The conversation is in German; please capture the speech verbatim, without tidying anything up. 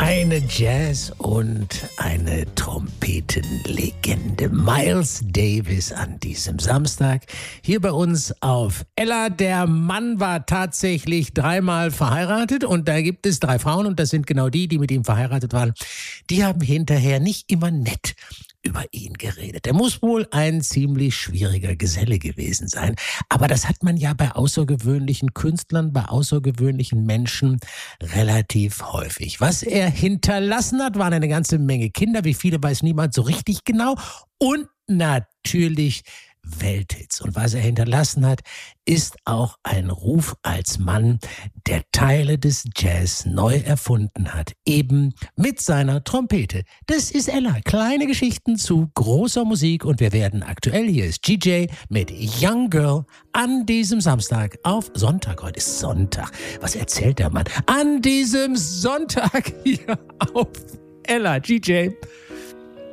Eine Jazz- und eine Trompetenlegende. Miles Davis an diesem Samstag hier bei uns auf Ella. Der Mann war tatsächlich dreimal verheiratet und da gibt es drei Frauen und das sind genau die, die mit ihm verheiratet waren. Die haben hinterher nicht immer nett über ihn geredet. Er muss wohl ein ziemlich schwieriger Geselle gewesen sein. Aber das hat man ja bei außergewöhnlichen Künstlern, bei außergewöhnlichen Menschen relativ häufig. Was er hinterlassen hat, waren eine ganze Menge Kinder. Wie viele weiß niemand so richtig genau. Und natürlich Welthits. Und was er hinterlassen hat, ist auch ein Ruf als Mann, der Teile des Jazz neu erfunden hat. Eben mit seiner Trompete. Das ist Ella. Kleine Geschichten zu großer Musik. Und wir werden aktuell, hier ist G J mit Young Girl an diesem Samstag auf Sonntag. Heute ist Sonntag. Was erzählt der Mann? An diesem Sonntag hier auf Ella. G J.